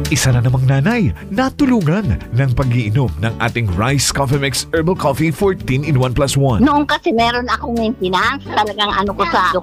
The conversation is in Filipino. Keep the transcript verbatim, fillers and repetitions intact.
isa na namang nanay natulungan ng pag-iinom ng ating Rice Coffee Mix Herbal Coffee fourteen in one plus one. Noong kasi meron akong maintenance, talagang ano ko sa